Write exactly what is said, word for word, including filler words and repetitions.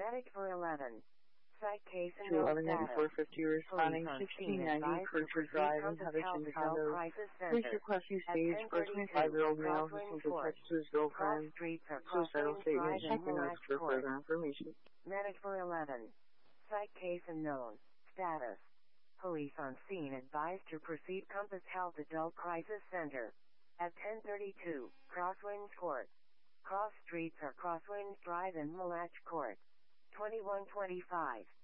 Medic for eleven. Site case and two no eleven ninety-four status. fifty responding sixteen ninety Kirkwood Drive in Huddington Condo. Police request you stage first twenty-five-year-old male who sent a text to his girlfriend. Suicidal statement. Check your notes for further information. Medic for eleven. Site case unknown. Status. Police on scene advised to proceed Compass Health Adult Crisis Center. At ten thirty-two, Crosswinds Court. Cross streets are Crosswinds Drive and Malach Court. twenty-one twenty-five.